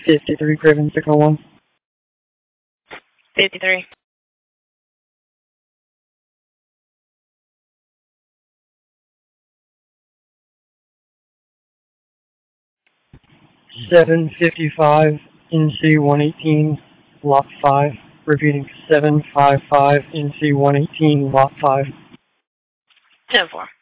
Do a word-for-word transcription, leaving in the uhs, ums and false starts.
fifty-three, Craven, Signal one. fifty-three. seven fifty-five, N C one eighteen, Lot five. Repeating, seven fifty-five, N C one eighteen, Lot five. ten four.